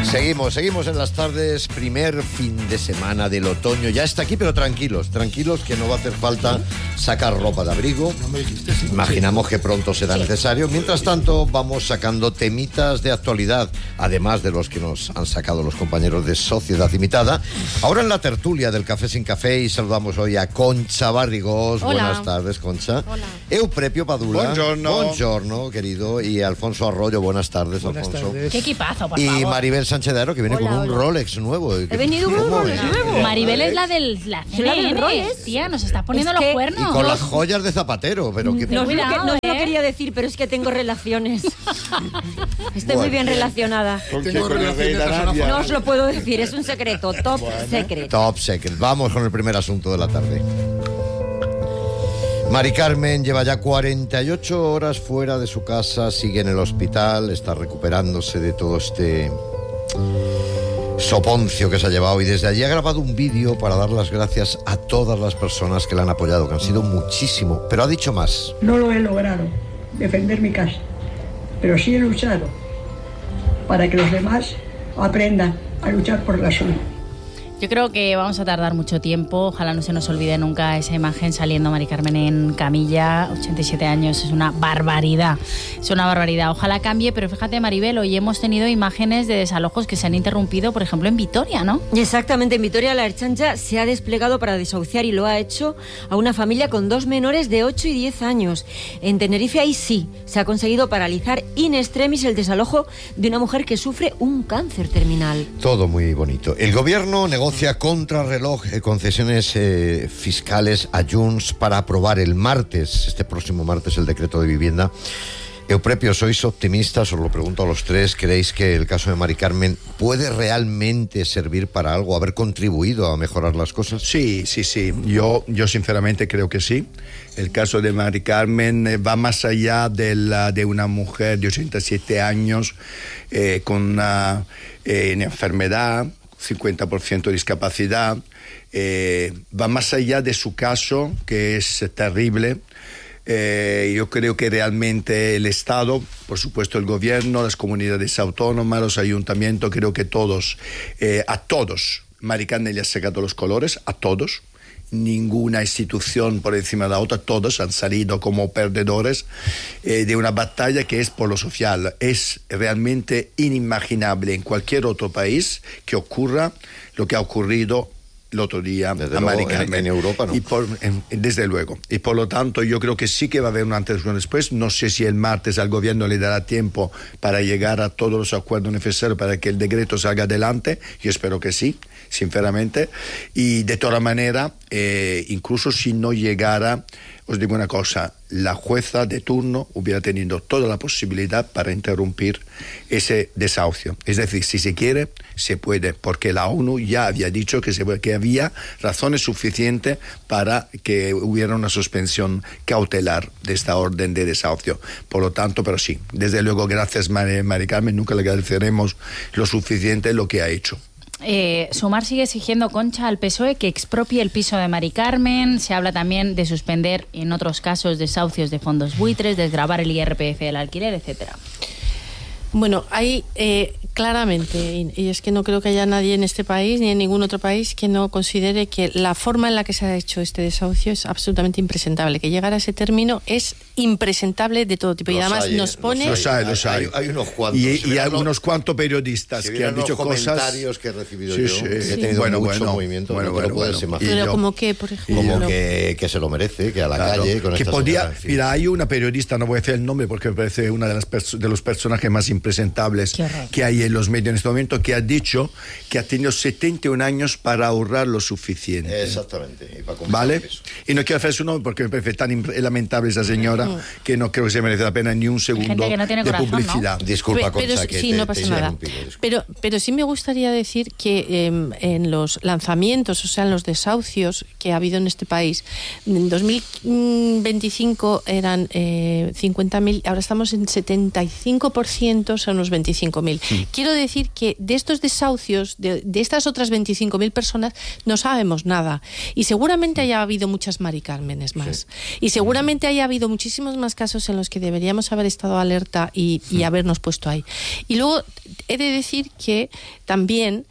Seguimos en las tardes, primer fin de semana del otoño. Ya está aquí, pero tranquilos, que no va a hacer falta sacar ropa de abrigo. Imaginamos que pronto será necesario. Mientras tanto, vamos sacando temitas de actualidad, además de los que nos han sacado los compañeros de Sociedad Limitada. Ahora en la tertulia del Café sin Café, y saludamos hoy a Concha Barrigós. Hola. Buenas tardes, Concha. Hola. Euprepio Padula. Buongiorno, querido. Y Alfonso Arroyo. Buenas tardes, Alfonso. Qué equipazo, por Y favor. Maribel Sánchez de Aro, que viene con un Rolex nuevo. He venido con un Rolex nuevo. Maribel es la del CNN, Rolex. tía, nos está poniendo Es los que- cuernos. Y con las joyas de Zapatero, pero que... No, Cuidado, no lo ¿eh? quería decir, pero es que tengo relaciones. Estoy muy bien relacionada. Con el rey de Arabia. No os lo puedo decir, es un secreto, top secret. Top secret. Vamos con el primer asunto de la tarde. Mari Carmen lleva ya 48 horas fuera de su casa, sigue en el hospital, está recuperándose de todo este soponcio que se ha llevado, y desde allí ha grabado un vídeo para dar las gracias a todas las personas que la han apoyado, que han sido muchísimo, pero ha dicho más. No lo he logrado, defender mi casa, pero sí he luchado para que los demás aprendan a luchar por la suya. Yo creo que vamos a tardar mucho tiempo. Ojalá no se nos olvide nunca esa imagen saliendo Mari Carmen en camilla. 87 años, es una barbaridad. Es una barbaridad. Ojalá cambie, pero fíjate, Maribel, hoy hemos tenido imágenes de desalojos que se han interrumpido, por ejemplo, en Vitoria, ¿no? Exactamente, en Vitoria la Ertzaintza se ha desplegado para desahuciar, y lo ha hecho a una familia con 2 menores de 8 y 10 años. En Tenerife, ahí sí, se ha conseguido paralizar in extremis el desalojo de una mujer que sufre un cáncer terminal. Todo muy bonito. El gobierno negocia contrarreloj concesiones fiscales a Junts para aprobar este próximo martes, el decreto de vivienda. Euprepio, ¿sois optimistas? Os lo pregunto a los tres. ¿Creéis que el caso de Mari Carmen puede realmente servir para algo, haber contribuido a mejorar las cosas? Sí. Yo sinceramente creo que sí. El caso de Mari Carmen va más allá de una mujer de 87 años con una enfermedad, 50% de discapacidad. Va más allá de su caso, que es terrible. Yo creo que realmente el Estado, por supuesto el gobierno, las comunidades autónomas, los ayuntamientos, creo que todos, a todos, Mari Carmen le ha sacado los colores, a todos. Ninguna institución por encima de la otra, todos han salido como perdedores de una batalla que es por lo social. Es realmente inimaginable en cualquier otro país que ocurra lo que ha ocurrido el otro día desde a Mari Carmen. En Europa no. Desde luego. Y por lo tanto yo creo que sí que va a haber un antes y un después. No sé si el martes al gobierno le dará tiempo para llegar a todos los acuerdos necesarios para que el decreto salga adelante. Yo espero que sí, sinceramente. Y de toda manera, incluso si no llegara, os digo una cosa, la jueza de turno hubiera tenido toda la posibilidad para interrumpir ese desahucio. Es decir, si se quiere, se puede, porque la ONU ya había dicho que había razones suficientes para que hubiera una suspensión cautelar de esta orden de desahucio. Por lo tanto, pero sí, desde luego, gracias Mari Carmen, nunca le agradeceremos lo suficiente lo que ha hecho. Sumar sigue exigiendo, Concha, al PSOE que expropie el piso de Mari Carmen. Se habla también de suspender, en otros casos, desahucios de fondos buitres, desgravar el IRPF del alquiler, etcétera. Bueno, hay claramente, y es que no creo que haya nadie en este país ni en ningún otro país que no considere que la forma en la que se ha hecho este desahucio es absolutamente impresentable. Que llegar a ese término es impresentable de todo tipo. Y además nos pone... Los hay. Hay unos cuantos. Y hay unos cuantos periodistas que han dicho cosas... comentarios que he recibido yo, que he tenido Bueno, mucho bueno, movimiento, bueno, no te lo bueno, puedes bueno. imaginar. Pero yo- como que, por ejemplo... Como que se lo merece, que a la calle con que esta podía, señora, en fin. mira, hay una periodista, no voy a decir el nombre porque me parece una de los personajes más impresentables que hay en los medios en este momento, que ha dicho que ha tenido 71 años para ahorrar lo suficiente. Exactamente. Y para comprar ¿Vale? eso. Y no quiero hacer su nombre porque me parece tan lamentable esa señora que no creo que se merece la pena ni un segundo gente que no tiene de corazón, ¿no? publicidad. Disculpa, Pero Concha, que sí, te, no pasa te he nada. interrumpido, disculpa. Pero sí me gustaría decir que en los lanzamientos, o sea, en los desahucios que ha habido en este país, en 2025 eran 50.000, ahora estamos en 75%, son los 25.000. Quiero decir que de estos desahucios, de estas otras 25.000 personas, no sabemos nada. Y seguramente haya habido muchas Mari Cármenes más. Y seguramente haya habido muchísimas muchísimos más casos en los que deberíamos haber estado alerta y habernos puesto ahí. Y luego he de decir que también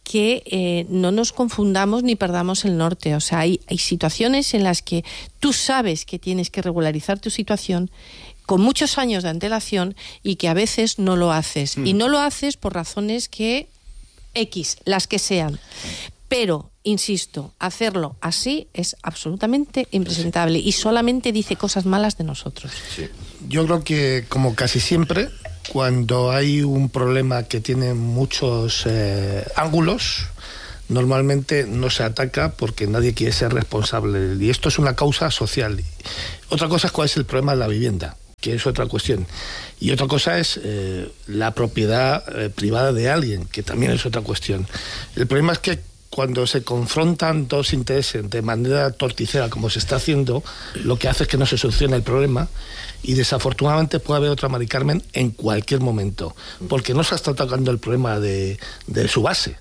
que no nos confundamos ni perdamos el norte. O sea, hay situaciones en las que tú sabes que tienes que regularizar tu situación con muchos años de antelación y que a veces no lo haces. Y no lo haces por razones que X, las que sean. Pero, insisto, hacerlo así es absolutamente impresentable y solamente dice cosas malas de nosotros. Sí. Yo creo que, como casi siempre, cuando hay un problema que tiene muchos ángulos, normalmente no se ataca porque nadie quiere ser responsable. Y esto es una causa social. Otra cosa es cuál es el problema de la vivienda, que es otra cuestión. Y otra cosa es la propiedad privada de alguien, que también es otra cuestión. El problema es que cuando se confrontan dos intereses de manera torticera, como se está haciendo, lo que hace es que no se solucione el problema y desafortunadamente puede haber otra Mari Carmen en cualquier momento, porque no se está tocando el problema de su base.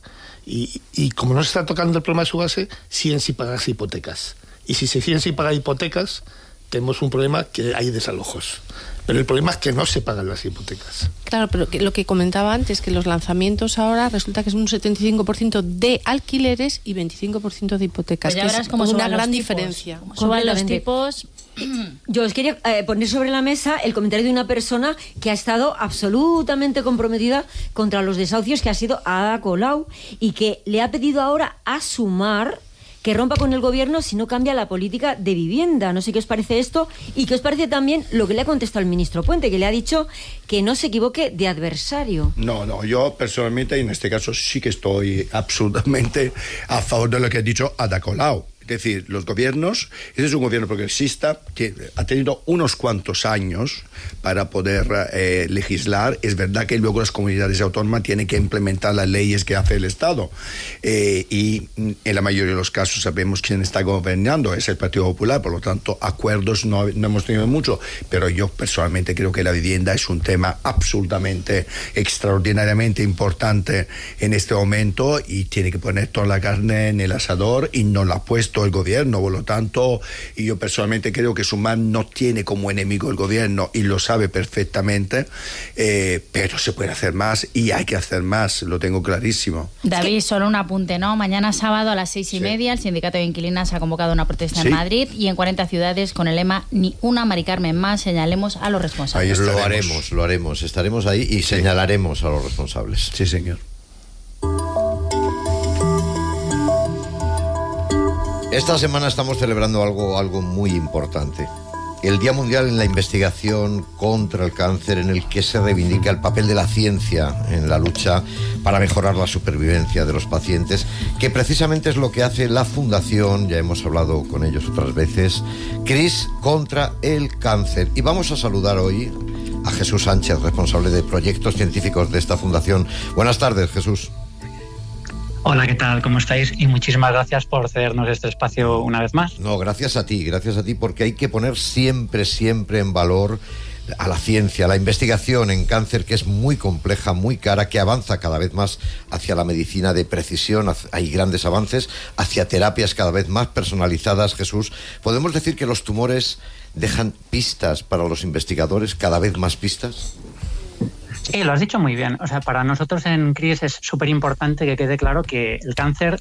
Y como no se está tocando el problema de su base, siguen sin pagar hipotecas. Y si se siguen sin pagar hipotecas, tenemos un problema que hay desalojos. Pero el problema es que no se pagan las hipotecas. Claro, pero lo que comentaba antes, que los lanzamientos ahora resulta que es un 75% de alquileres y 25% de hipotecas. Pues ya verás cómo una gran diferencia. Suban los tipos. Yo os quería poner sobre la mesa el comentario de una persona que ha estado absolutamente comprometida contra los desahucios, que ha sido Ada Colau, y que le ha pedido ahora a Sumar que rompa con el gobierno si no cambia la política de vivienda. No sé qué os parece esto y qué os parece también lo que le ha contestado el ministro Puente, que le ha dicho que no se equivoque de adversario. No, yo personalmente en este caso sí que estoy absolutamente a favor de lo que ha dicho Ada Colau. Es decir, los gobiernos, este es un gobierno progresista que ha tenido unos cuantos años para poder legislar. Es verdad que luego las comunidades autónomas tienen que implementar las leyes que hace el Estado. Y en la mayoría de los casos sabemos quién está gobernando, es el Partido Popular, por lo tanto, acuerdos no hemos tenido mucho. Pero yo personalmente creo que la vivienda es un tema absolutamente, extraordinariamente importante en este momento y tiene que poner toda la carne en el asador y no la ha puesto el gobierno, por lo tanto, y yo personalmente creo que Sumar no tiene como enemigo el gobierno y lo sabe perfectamente, pero se puede hacer más y hay que hacer más, lo tengo clarísimo. David, solo un apunte, ¿no? Mañana sábado a las 6:30 el Sindicato de Inquilinas ha convocado una protesta en Madrid y en 40 ciudades con el lema "Ni una Mari Carmen más", señalemos a los responsables. Ahí lo haremos, estaremos ahí y señalaremos a los responsables. Sí, señor. Esta semana estamos celebrando algo muy importante. El Día Mundial en la Investigación contra el Cáncer, en el que se reivindica el papel de la ciencia en la lucha para mejorar la supervivencia de los pacientes, que precisamente es lo que hace la Fundación, ya hemos hablado con ellos otras veces, CRIS contra el Cáncer. Y vamos a saludar hoy a Jesús Sánchez, responsable de proyectos científicos de esta fundación. Buenas tardes, Jesús. Hola, ¿qué tal? ¿Cómo estáis? Y muchísimas gracias por cedernos este espacio una vez más. No, gracias a ti, porque hay que poner siempre en valor a la ciencia, la investigación en cáncer, que es muy compleja, muy cara, que avanza cada vez más hacia la medicina de precisión. Hay grandes avances hacia terapias cada vez más personalizadas. Jesús, ¿podemos decir que los tumores dejan pistas para los investigadores, cada vez más pistas? Sí, lo has dicho muy bien. O sea, para nosotros en CRIS es súper importante que quede claro que el cáncer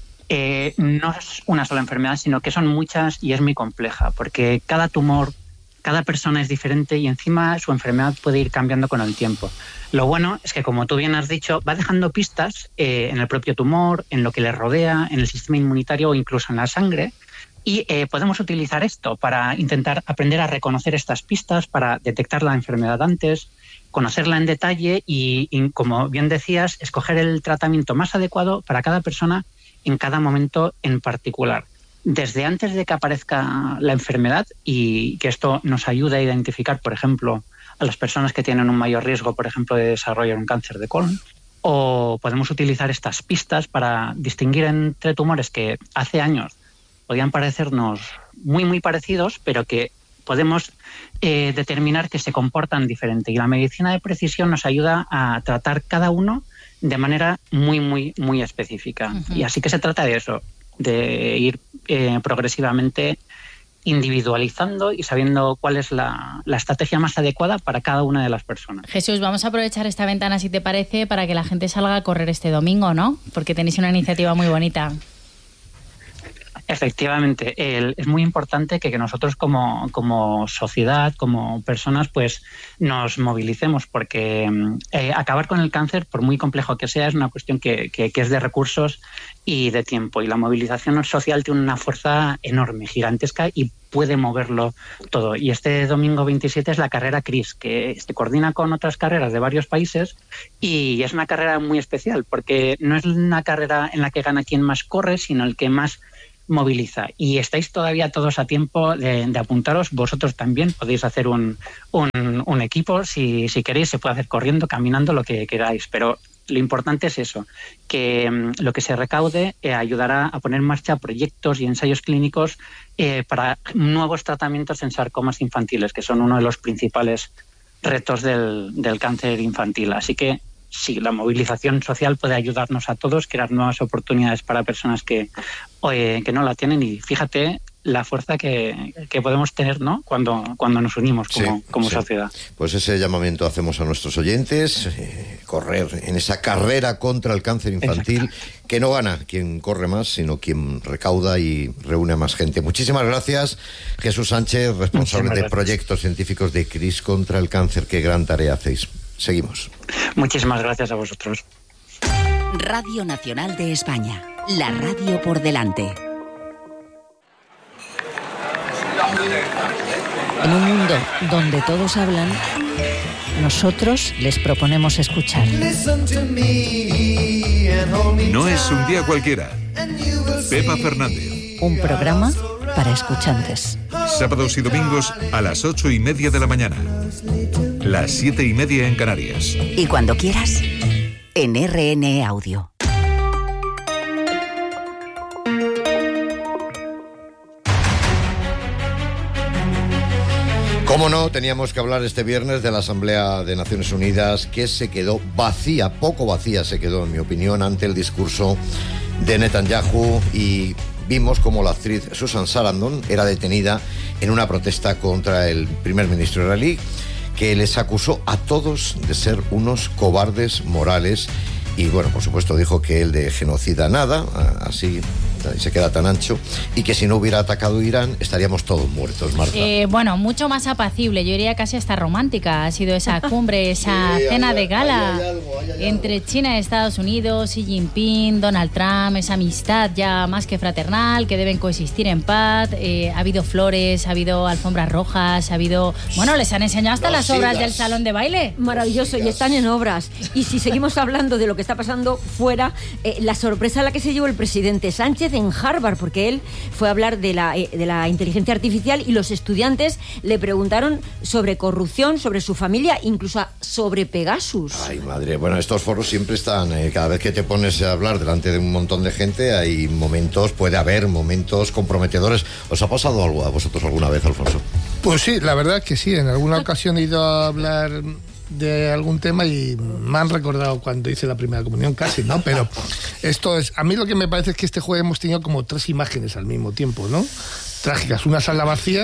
no es una sola enfermedad, sino que son muchas y es muy compleja, porque cada tumor, cada persona es diferente y encima su enfermedad puede ir cambiando con el tiempo. Lo bueno es que, como tú bien has dicho, va dejando pistas en el propio tumor, en lo que le rodea, en el sistema inmunitario o incluso en la sangre. Y podemos utilizar esto para intentar aprender a reconocer estas pistas, para detectar la enfermedad antes, conocerla en detalle y, como bien decías, escoger el tratamiento más adecuado para cada persona en cada momento en particular. Desde antes de que aparezca la enfermedad, y que esto nos ayude a identificar, por ejemplo, a las personas que tienen un mayor riesgo, por ejemplo, de desarrollar un cáncer de colon, o podemos utilizar estas pistas para distinguir entre tumores que hace años podían parecernos muy parecidos, pero que podemos determinar que se comportan diferente. Y la medicina de precisión nos ayuda a tratar cada uno de manera muy específica. Uh-huh. Y así que se trata de eso, de ir progresivamente individualizando y sabiendo cuál es la estrategia más adecuada para cada una de las personas. Jesús, vamos a aprovechar esta ventana, si te parece, para que la gente salga a correr este domingo, ¿no? Porque tenéis una iniciativa muy bonita. Efectivamente, es muy importante que nosotros como sociedad, como personas, pues nos movilicemos, porque acabar con el cáncer, por muy complejo que sea, es una cuestión que es de recursos y de tiempo. Y la movilización social tiene una fuerza enorme, gigantesca, y puede moverlo todo. Y este domingo 27 es la carrera CRIS, que se coordina con otras carreras de varios países, y es una carrera muy especial, porque no es una carrera en la que gana quien más corre, sino el que más moviliza. Y estáis todavía todos a tiempo de apuntaros. Vosotros también podéis hacer un equipo. Si queréis, se puede hacer corriendo, caminando, lo que queráis. Pero lo importante es eso, que lo que se recaude ayudará a poner en marcha proyectos y ensayos clínicos para nuevos tratamientos en sarcomas infantiles, que son uno de los principales retos del cáncer infantil. Así que sí, la movilización social puede ayudarnos a todos, crear nuevas oportunidades para personas que no la tienen, y fíjate la fuerza que podemos tener, ¿no?, cuando nos unimos como sociedad. Pues ese llamamiento hacemos a nuestros oyentes, correr en esa carrera contra el cáncer infantil. Exacto. Que no gana quien corre más, sino quien recauda y reúne a más gente. Muchísimas gracias, Jesús Sánchez, responsable de proyectos científicos de CRIS contra el cáncer. Qué gran tarea hacéis. Seguimos. Muchísimas gracias a vosotros. Radio Nacional de España, la radio por delante. En un mundo donde todos hablan, nosotros les proponemos escuchar. No es un día cualquiera. Pepa Fernández. Un programa para escuchantes. Sábados y domingos a las 8:30 de la mañana. Las 7:30 en Canarias. Y cuando quieras, en RN Audio. Cómo no, teníamos que hablar este viernes de la Asamblea de Naciones Unidas, que se quedó vacía, poco vacía se quedó, en mi opinión, ante el discurso de Netanyahu, y vimos como la actriz Susan Sarandon era detenida en una protesta contra el primer ministro israelí, que les acusó a todos de ser unos cobardes morales. Y bueno, por supuesto dijo que él de genocida nada, así se queda tan ancho, y que si no hubiera atacado Irán estaríamos todos muertos, Marta. Bueno, mucho más apacible, yo diría casi hasta romántica ha sido esa cumbre, esa cena de gala entre China y Estados Unidos, Xi Jinping, Donald Trump, esa amistad ya más que fraternal, que deben coexistir en paz. Ha habido flores, ha habido alfombras rojas, ha habido... Bueno, les han enseñado hasta las obras del salón de baile. Maravilloso, y están en obras. Y si seguimos hablando de lo que está pasando fuera, la sorpresa a la que se llevó el presidente Sánchez en Harvard, porque él fue a hablar de la inteligencia artificial, y los estudiantes le preguntaron sobre corrupción, sobre su familia, incluso sobre Pegasus. Ay, madre, bueno, estos foros siempre están, cada vez que te pones a hablar delante de un montón de gente, hay momentos, puede haber momentos comprometedores. ¿Os ha pasado algo a vosotros alguna vez, Alfonso? Pues sí, la verdad que sí, en alguna ocasión he ido a hablar de algún tema y me han recordado cuando hice la primera comunión, casi, ¿no? Pero esto es, a mí lo que me parece es que este jueves hemos tenido como 3 imágenes al mismo tiempo, ¿no? Trágicas, una sala vacía,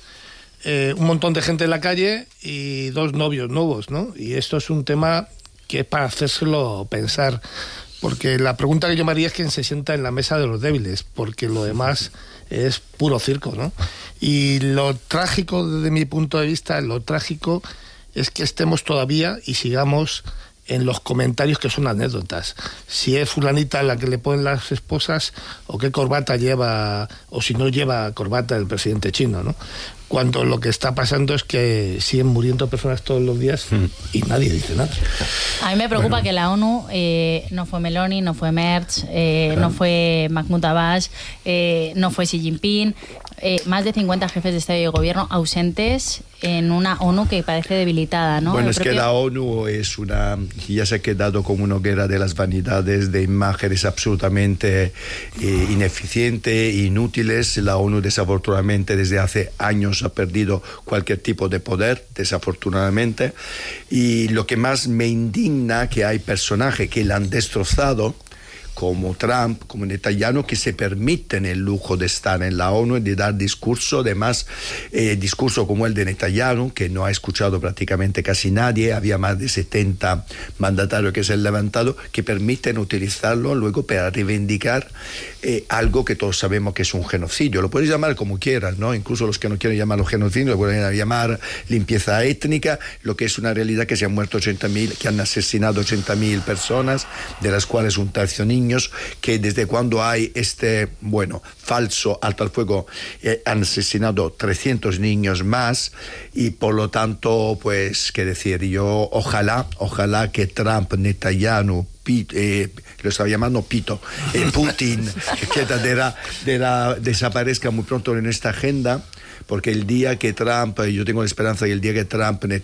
un montón de gente en la calle y 2 novios nuevos, ¿no? Y esto es un tema que es para hacérselo pensar, porque la pregunta que yo me haría es quién se sienta en la mesa de los débiles, porque lo demás es puro circo, ¿no? Y lo trágico, desde mi punto de vista, lo trágico es que estemos todavía y sigamos en los comentarios que son anécdotas. Si es fulanita la que le ponen las esposas, o qué corbata lleva, o si no lleva corbata el presidente chino, ¿no? Cuando lo que está pasando es que siguen muriendo personas todos los días y nadie dice nada. A mí me preocupa que la ONU no fue Meloni, no fue Merz, no fue Mahmoud Abbas, no fue Xi Jinping, más de 50 jefes de Estado y de Gobierno ausentes en una ONU que parece debilitada, ¿no? Bueno, es que la ONU es ya se ha quedado como una guerra de las vanidades, de imágenes absolutamente ineficientes, inútiles. La ONU, desafortunadamente, desde hace años ha perdido cualquier tipo de poder, desafortunadamente. Y lo que más me indigna, que hay personajes que la han destrozado como Trump, como Netanyahu, que se permiten el lujo de estar en la ONU y de dar discurso, además discurso como el de Netanyahu, que no ha escuchado prácticamente casi nadie, había más de 70 mandatarios que se han levantado, que permiten utilizarlo luego para reivindicar algo que todos sabemos que es un genocidio. Lo puedes llamar como quieras, ¿no? Incluso los que no quieren llamarlo genocidio lo pueden llamar limpieza étnica, lo que es una realidad que se han muerto 80.000, que han asesinado 80.000 personas, de las cuales un tercio niños, que desde cuando hay falso alto al fuego, han asesinado 300 niños más, y por lo tanto, pues, qué decir, yo ojalá que Trump, Netanyahu, lo estaba llamando Pito, Putin, que desaparezca muy pronto en esta agenda, porque el día que Trump, yo tengo la esperanza que el día que Trump,